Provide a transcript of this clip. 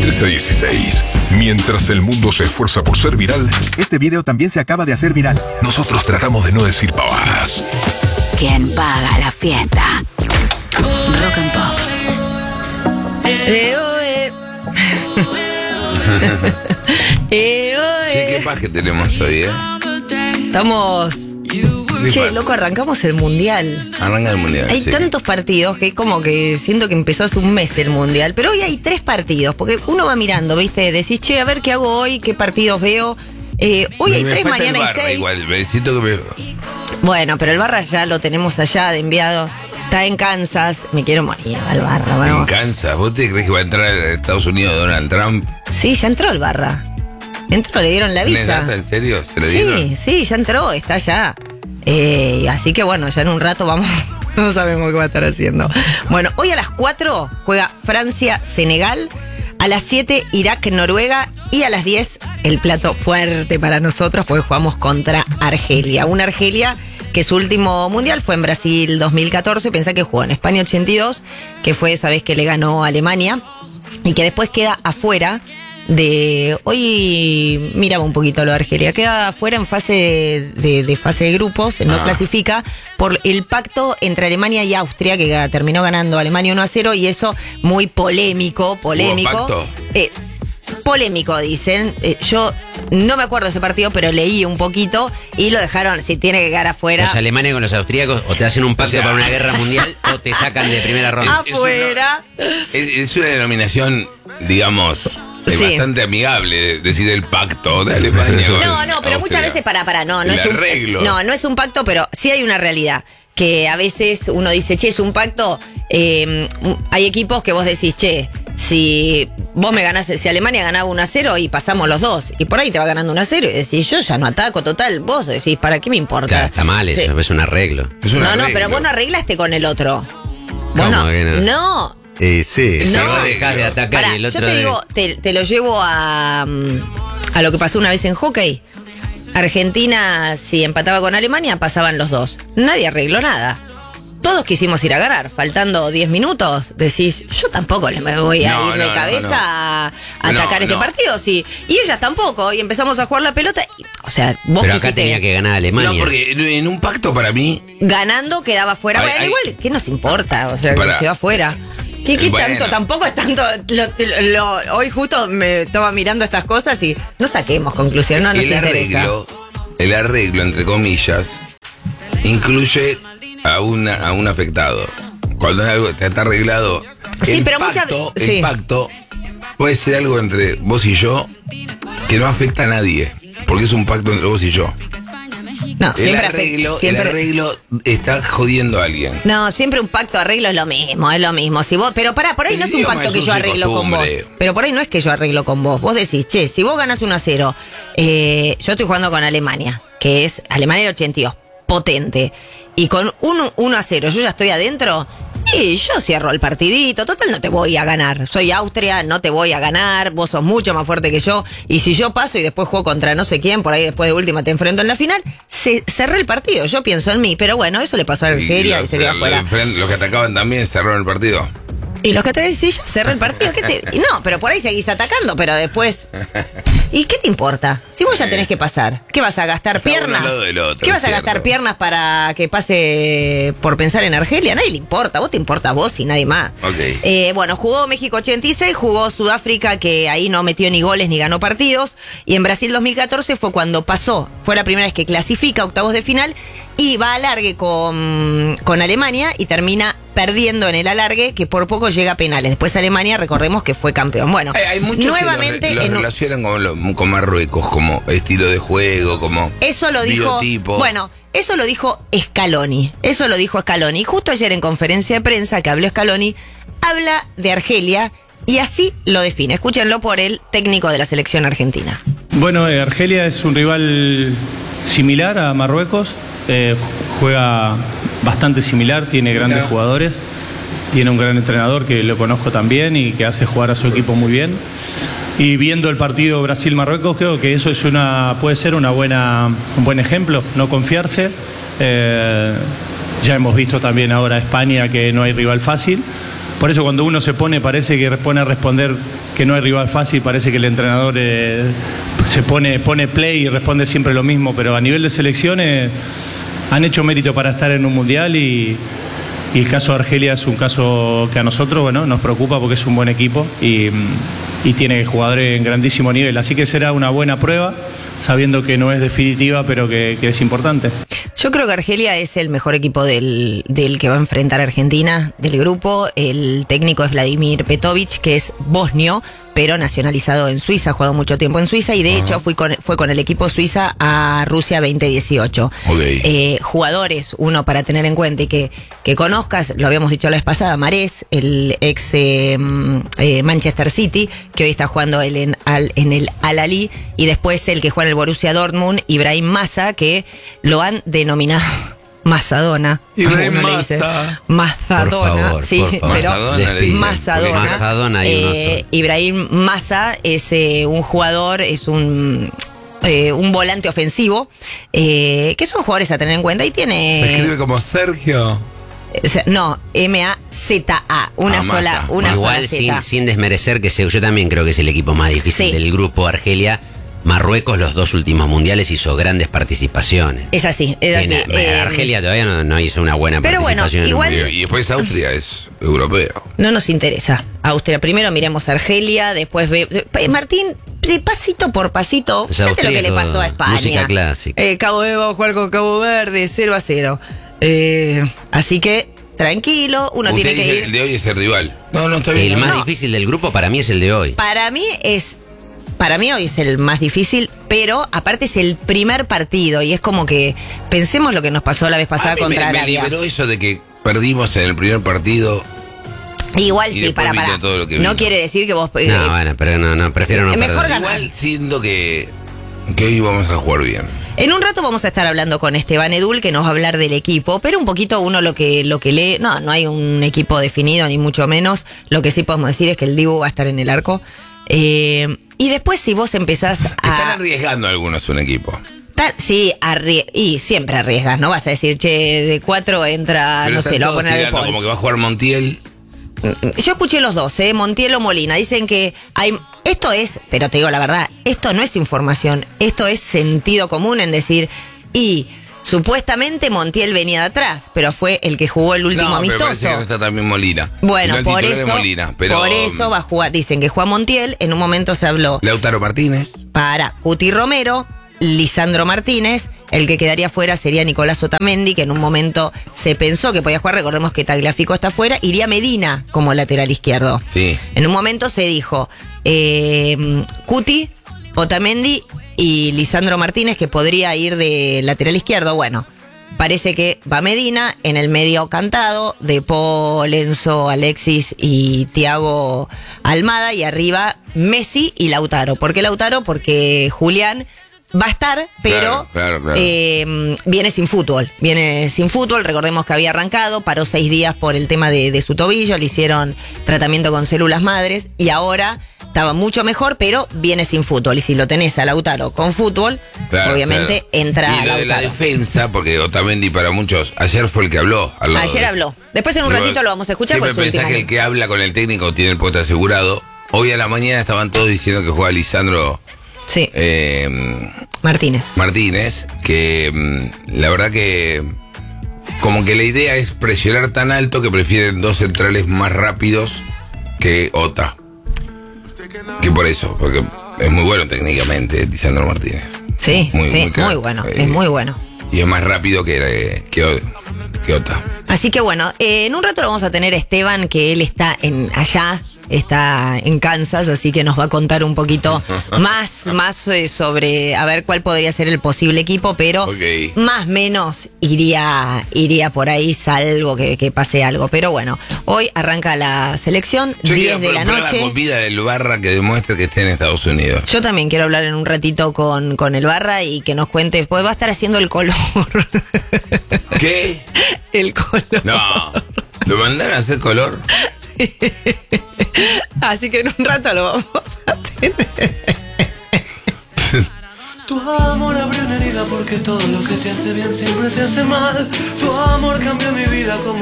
13 a 16. Mientras el mundo se esfuerza por ser viral, este video también se acaba de hacer viral. Nosotros tratamos de no decir pavadas. ¿Quién paga la fiesta? Rock and Pop. Che, qué paz que tenemos hoy, Estamos... Che, loco, arrancamos el Mundial. Arranca el Mundial, Hay tantos partidos que como que siento que empezó hace un mes el Mundial. Pero hoy hay 3 partidos, porque uno va mirando, ¿viste? Decís, che, a ver qué hago hoy, qué partidos veo. Hoy hay 3, mañana hay 6. Igual, me siento que Bueno, pero el Barra ya lo tenemos allá de enviado. Está en Kansas. Me quiero morir al Barra. Bueno. En Kansas. ¿Vos te crees que va a entrar a Estados Unidos Donald Trump? Sí, ya entró el Barra. Entró, le dieron la visa. ¿En serio? ¿Se le dieron? Sí, ya entró, está allá. Así que bueno, ya en un rato vamos. No sabemos qué va a estar haciendo. Bueno, hoy a las 4 juega Francia-Senegal. A las 7 Irak-Noruega. Y a las 10 el plato fuerte para nosotros, porque jugamos contra Argelia. Una Argelia que su último mundial fue en Brasil 2014. Pensá que jugó en España 82, que fue esa vez que le ganó a Alemania. Y que después queda afuera de... Hoy miraba un poquito lo de Argelia. Queda afuera en fase de fase de grupos. No clasifica por el pacto entre Alemania y Austria, que terminó ganando Alemania 1-0. Y eso muy polémico. ¿Hubo pacto? Polémico, dicen. Yo no me acuerdo de ese partido, pero leí un poquito y lo dejaron, si tiene que quedar afuera. Los alemanes con los austríacos o te hacen un pacto para una guerra mundial o te sacan de primera ronda. Afuera. Es una denominación, digamos, bastante amigable, decir el pacto de Alemania. No, pero muchas veces no el es un arreglo. No es un pacto, pero sí hay una realidad. Que a veces uno dice, che, es un pacto. Hay equipos que vos decís, che, si vos me ganás, si Alemania ganaba 1-0 y pasamos los dos, y por ahí te va ganando 1-0 y decís, yo ya no ataco, total, vos decís, ¿para qué me importa? Claro, está mal eso, sí. Es un arreglo. No, pero vos no arreglaste con el otro. ¿Cómo que no? No. Sí, si no. vos dejás de atacar y el otro... Yo te digo, te lo llevo a lo que pasó una vez en hockey. Argentina, si empataba con Alemania, pasaban los dos. Nadie arregló nada. Todos quisimos ir a ganar. Faltando 10 minutos, decís, yo tampoco me voy a ir de cabeza a atacar este partido. Sí. Y ellas tampoco. Y empezamos a jugar la pelota. O sea, vos pero acá tenía que ganar Alemania. No, porque en un pacto para mí... Ganando quedaba fuera. Bueno, igual, ¿qué nos importa? O sea, quedó afuera. ¿Qué bueno. Tanto? Tampoco es tanto. Hoy justo me estaba mirando estas cosas y no saquemos conclusión. No el arreglo, entre comillas, incluye a un afectado. Cuando algo está arreglado, sí, el pero pacto puede ser algo entre vos y yo que no afecta a nadie, porque es un pacto entre vos y yo. No, el arreglo está jodiendo a alguien. No, siempre un pacto arreglo es lo mismo. Si vos, pero pará, por ahí no es un pacto que yo arreglo con vos. Pero por ahí no es que yo arreglo con vos. Vos decís, che, si vos ganás 1-0, yo estoy jugando con Alemania, que es Alemania del 82, potente. Y con 1-0 yo ya estoy adentro. Y yo cierro el partidito, total no te voy a ganar. Soy Austria, no te voy a ganar, vos sos mucho más fuerte que yo. Y si yo paso y después juego contra no sé quién, por ahí después de última te enfrento en la final, cerré el partido, yo pienso en mí. Pero bueno, eso le pasó a Argelia y se quedó afuera. Los que atacaban también cerraron el partido. Y los que te decís, ya cerré el partido. No, pero por ahí seguís atacando, pero después... ¿Y qué te importa? Si vos ya tenés que pasar. ¿Qué vas a gastar piernas? ¿Qué vas a gastar piernas para que pase por pensar en Argelia? A nadie le importa. Vos te importa a vos y nadie más. Okay. Bueno, jugó México 86, jugó Sudáfrica, que ahí no metió ni goles ni ganó partidos. Y en Brasil 2014 fue cuando pasó. Fue la primera vez que clasifica octavos de final y va a alargue con Alemania y termina perdiendo en el alargue, que por poco llega a penales. Después Alemania, recordemos que fue campeón. Bueno, hay muchos nuevamente que lo relacionan con Marruecos, como estilo de juego, como eso lo dijo, biotipo. Bueno, eso lo dijo Scaloni. Y justo ayer en conferencia de prensa que habló Scaloni, habla de Argelia y así lo define. Escúchenlo por el técnico de la selección argentina. Bueno, Argelia es un rival similar a Marruecos. Juega bastante similar, tiene grandes jugadores, tiene un gran entrenador que lo conozco también y que hace jugar a su equipo muy bien. Y viendo el partido Brasil-Marruecos, creo que eso puede ser un buen ejemplo, no confiarse. Ya hemos visto también ahora España que no hay rival fácil. Por eso cuando uno se pone, parece que pone a responder que no hay rival fácil, parece que el entrenador se pone play y responde siempre lo mismo, pero a nivel de selecciones han hecho mérito para estar en un mundial y el caso de Argelia es un caso que a nosotros, bueno, nos preocupa porque es un buen equipo y tiene jugadores en grandísimo nivel. Así que será una buena prueba, sabiendo que no es definitiva, pero que es importante. Yo creo que Argelia es el mejor equipo del que va a enfrentar a Argentina del grupo. El técnico es Vladimir Petovic, que es bosnio, pero nacionalizado en Suiza, ha jugado mucho tiempo en Suiza y de hecho fue con el equipo Suiza a Rusia 2018. Okay. Jugadores, uno para tener en cuenta y que conozcas, lo habíamos dicho la vez pasada, Marés, el ex Manchester City, que hoy está jugando en el Al-Ahly, y después el que juega en el Borussia Dortmund, Ibrahim Massa, que lo han denominado Masadona. Ibrahim Mazadona, sí, pero Mazadona y uno solo. Ibrahim Massa es un jugador, es un volante ofensivo, que son jugadores a tener en cuenta y tiene... ¿Se escribe como Sergio? No, M-A-Z-A, una sola Igual Z. sin desmerecer que yo también creo que es el equipo más difícil del grupo. Argelia, Marruecos, los 2 últimos mundiales hizo grandes participaciones. Es así, es así. Argelia todavía no hizo una buena participación. Bueno, igual, y después Austria es europeo. No nos interesa Austria. Primero miremos Argelia, después Martín, pasito por pasito. Fíjate lo que le pasó a España. Música clásica. Cabo Verde va a jugar con Cabo Verde, 0-0. Así que tranquilo, uno tiene que ir. El de hoy es el rival. No, está bien. El más difícil del grupo para mí es el de hoy. Para mí hoy es el más difícil, pero aparte es el primer partido y es como que pensemos lo que nos pasó la vez pasada contra Arabia. Me liberó eso de que perdimos en el primer partido. Igual y sí, para. No quiere decir que vos... no, bueno, pero no, prefiero no mejor perder. ganar. Igual siento que hoy vamos a jugar bien. En un rato vamos a estar hablando con Esteban Edul, que nos va a hablar del equipo, pero un poquito uno lo que lee, no hay un equipo definido, ni mucho menos. Lo que sí podemos decir es que el Dibu va a estar en el arco. Y después si vos empezás a... Están arriesgando algunos un equipo. Sí, y siempre arriesgas, ¿no? Vas a decir, de 4 entra, pero no sé, lo va a poner de Paul. Como que va a jugar Montiel. Yo escuché los dos, Montiel o Molina. Dicen que hay... Esto es, pero te digo la verdad, esto no es información, esto es sentido común en decir, y supuestamente Montiel venía de atrás, pero fue el que jugó el último amistoso. Pero parece que no está también Molina. Bueno, si no, por eso va a jugar. Dicen que juega Montiel, en un momento se habló Lautaro Martínez para Cuti Romero, Lisandro Martínez. El que quedaría fuera sería Nicolás Otamendi, que en un momento se pensó que podía jugar. Recordemos que Tagliafico está fuera. Iría Medina como lateral izquierdo. Sí. En un momento se dijo Cuti, Otamendi y Lisandro Martínez, que podría ir de lateral izquierdo. Bueno, parece que va Medina, en el medio cantado, De Paul, Enzo, Alexis y Thiago Almada, y arriba Messi y Lautaro. ¿Por qué Lautaro? Porque Julián va a estar, pero claro. viene sin fútbol. Recordemos que había arrancado, paró 6 días por el tema de su tobillo, le hicieron tratamiento con células madres y ahora estaba mucho mejor, pero viene sin fútbol. Y si lo tenés a Lautaro con fútbol, obviamente entra y Lautaro. De la defensa, porque Otamendi para muchos, ayer fue el que habló. Ayer habló. Después en un ratito lo vamos a escuchar. Siempre pensás que el que habla con el técnico tiene el puesto asegurado. Hoy a la mañana estaban todos diciendo que juega Lisandro... Sí. Martínez, que la verdad que como que la idea es presionar tan alto que prefieren 2 centrales más rápidos que Ota. Que por eso, porque es muy bueno técnicamente Lisandro Martínez. Sí, muy bueno, es muy bueno. Y es más rápido que Ota. Así que bueno, en un rato lo vamos a tener a Esteban, que él está está en Kansas, así que nos va a contar un poquito más sobre a ver cuál podría ser el posible equipo, pero más o menos iría por ahí, salvo que pase algo. Pero bueno, hoy arranca la selección, 10 de la noche. La comida del Barra que demuestre que esté en Estados Unidos. Yo también quiero hablar en un ratito con el Barra y que nos cuente, pues va a estar haciendo el color. ¿Qué? El color. No, ¿lo mandaron a hacer color? Sí. Así que en un rato lo vamos a tener. Tu amor abrió una herida porque todo lo que te hace bien siempre te hace mal. Tu amor cambió mi vida como